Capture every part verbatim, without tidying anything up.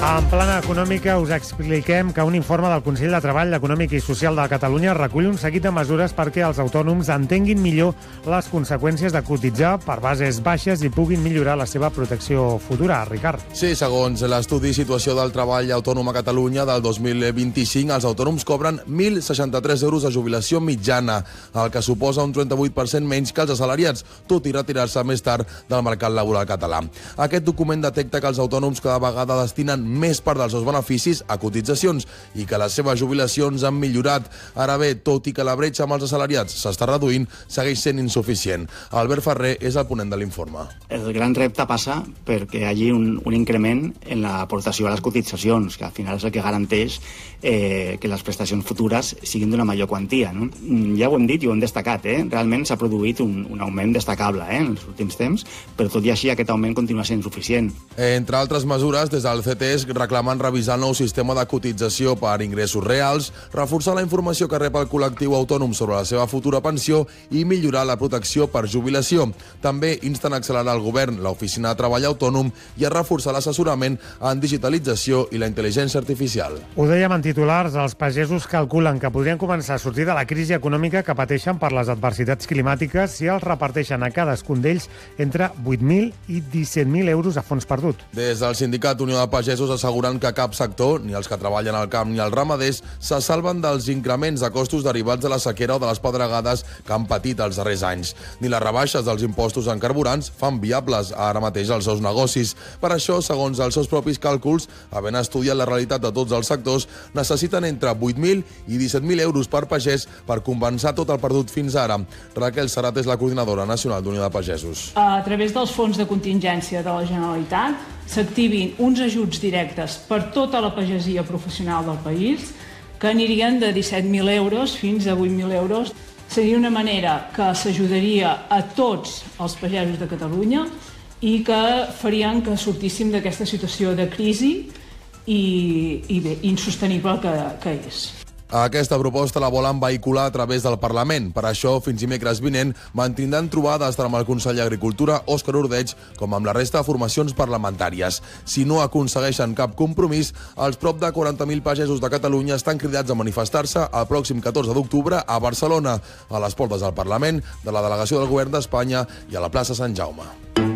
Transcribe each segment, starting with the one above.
En plana econòmica us expliquem que un informe del Consell de Treball Econòmic i Social de Catalunya recull un seguit de mesures perquè els autònoms entenguin millor les conseqüències de cotitzar per bases baixes i puguin millorar la seva protecció futura. Ricard. Sí, segons l'estudi Situació del Treball Autònom a Catalunya del dos mil vint-i-cinc, els autònoms cobren mil seixanta-tres euros de jubilació mitjana, el que suposa un trenta-vuit per cent menys que els assalariats, tot i retirar-se més tard del mercat laboral català. Aquest document detecta que els autònoms cada vegada destinen més part dels seus beneficis a cotitzacions i que les seves jubilacions han millorat. Ara bé, tot i que la bretxa amb els assalariats s'està reduint, segueix sent insuficient. Albert Ferrer és el ponent de l'informe. El gran repte passa perquè hi hagi un, un increment en l'aportació a les cotitzacions, que al final és el que garanteix eh, que les prestacions futures siguin d'una major quantia. No? Ja ho hem dit i ho hem destacat, eh? Realment s'ha produït un, un augment destacable eh, en els últims temps, però tot i així aquest augment continua sent insuficient. Entre altres mesures, des del C T E S reclamen revisar el nou sistema de cotització per ingressos reals, reforçar la informació que rep el col·lectiu autònom sobre la seva futura pensió i millorar la protecció per jubilació. També insten a accelerar el govern, l'Oficina de Treball Autònom i a reforçar l'assessorament en digitalització i la intel·ligència artificial. Ho dèiem en titulars, els pagesos calculen que podrien començar a sortir de la crisi econòmica que pateixen per les adversitats climàtiques si els reparteixen a cadascun d'ells entre vuit mil i disset mil euros a fons perdut. Des del Sindicat Unió de Pagesos asseguren que cap sector, ni els que treballen al camp ni els ramaders, se salven dels increments de costos derivats de la sequera o de les pedregades que han patit els darrers anys. Ni les rebaixes dels impostos en carburants fan viables ara mateix els seus negocis. Per això, segons els seus propis càlculs, havent estudiat la realitat de tots els sectors, necessiten entre vuit mil i disset mil euros per pagès per compensar tot el perdut fins ara. Raquel Serrat és la coordinadora nacional d'Unió de Pagesos. A través dels fons de contingència de la Generalitat s'activin uns ajuts directes per tota la pagesia professional del país que anirien de disset mil euros fins a vuit mil euros. Seria una manera que s'ajudaria a tots els pagesos de Catalunya i que farien que sortíssim d'aquesta situació de crisi i, i bé, insostenible que, que és. Aquesta proposta la volen vehicular a través del Parlament. Per això, fins dimecres vinent, mantindran trobades tant amb el conseller d'Agricultura, Òscar Ordeig, com amb la resta de formacions parlamentàries. Si no aconsegueixen cap compromís, els prop de quaranta mil pagesos de Catalunya estan cridats a manifestar-se el pròxim catorze d'octubre a Barcelona, a les portes del Parlament, de la delegació del Govern d'Espanya i a la plaça Sant Jaume.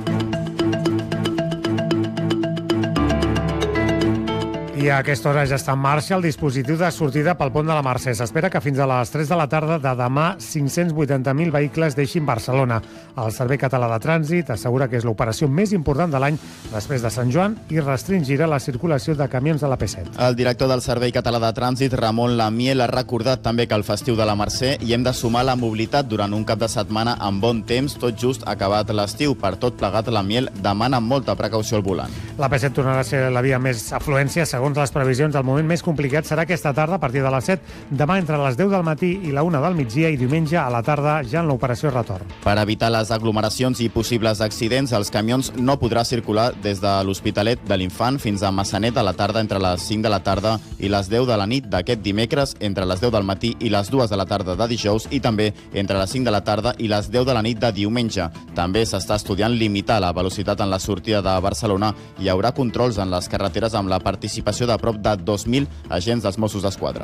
I a aquesta hora ja està en marxa el dispositiu de sortida pel pont de la Mercè. S'espera que fins a les tres de la tarda de demà cinc-cents vuitanta mil vehicles deixin Barcelona. El Servei Català de Trànsit assegura que és l'operació més important de l'any després de Sant Joan i restringirà la circulació de camions de la P set. El director del Servei Català de Trànsit, Ramon Lamiel, ha recordat també que el festiu de la Mercè hi hem de sumar la mobilitat durant un cap de setmana amb bon temps, tot just acabat l'estiu. Per tot plegat, Lamiel demana molta precaució al volant. La P set tornarà a ser la via més afluència. Segons les previsions, el moment més complicat serà aquesta tarda a partir de les set, demà entre les deu del matí i la una del migdia i diumenge a la tarda ja en l'operació retorn. Per evitar les aglomeracions i possibles accidents, els camions no podrà circular des de l'Hospitalet de l'Infant fins a Massanet a la tarda entre les cinc de la tarda i les deu de la nit d'aquest dimecres, entre les deu del matí i les dues de la tarda de dijous i també entre les cinc de la tarda i les deu de la nit de diumenge. També s'està estudiant limitar la velocitat en la sortida de Barcelona i hi haurà controls en les carreteres amb la participació de prop de dos mil agents dels Mossos d'Esquadra.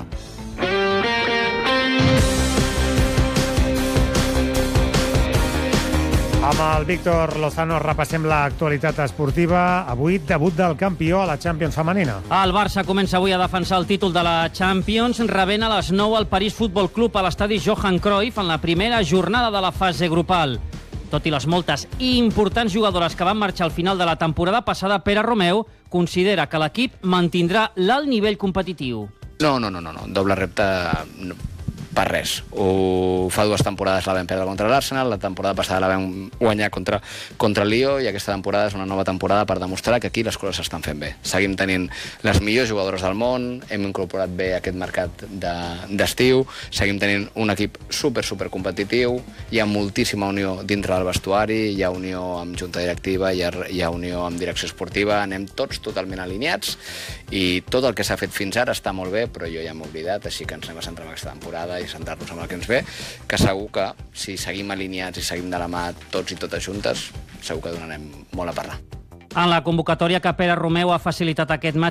Amb el Víctor Lozano repassem l'actualitat esportiva. Avui, debut del campió a la Champions femenina. El Barça comença avui a defensar el títol de la Champions, rebent a les nou el París Futbol Club a l'estadi Johan Cruyff en la primera jornada de la fase grupal. Tot i les moltes i importants jugadores que van marxar al final de la temporada passada, Pere Romeu considera que l'equip mantindrà l'alt nivell competitiu. No, no, no, no, no. Doble repte no, per res. Ho fa dues temporades la vam perdre contra l'Arsenal, la temporada passada la vam guanyar contra, contra el Lió i aquesta temporada és una nova temporada per demostrar que aquí les coses s'estan fent bé. Seguim tenint les millors jugadores del món, hem incorporat bé aquest mercat d'estiu, de, seguim tenint un equip super, super competitiu, hi ha moltíssima unió dintre del vestuari, hi ha unió amb junta directiva, hi ha, hi ha unió amb direcció esportiva, anem tots totalment alineats i tot el que s'ha fet fins ara està molt bé, però jo ja m'he oblidat, així que ens anem a centrar en aquesta temporada i centrar-nos en el que ens ve, que segur que si seguim alineats i seguim de la mà tots i totes juntes, segur que donarem molt a parlar. En la convocatòria que Pere Romeu ha facilitat aquest matí